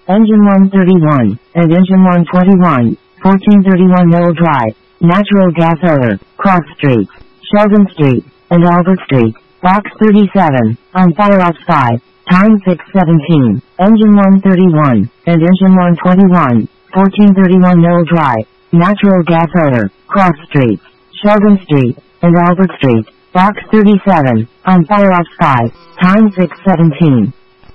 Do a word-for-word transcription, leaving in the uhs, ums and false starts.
Engine one thirty-one, and Engine one twenty-one, fourteen thirty-one Mill Drive, Natural Gas Odor, Cross Street, Sheldon Street, and Albert Street, Box thirty-seven, on fire outside, time six seventeen, Engine one thirty-one, and Engine one twenty-one, fourteen thirty-one Mill Drive, Natural Gas Odor, Cross Street, Sheldon Street, and Albert Street, Box thirty-seven, on fire outside, time six seventeen.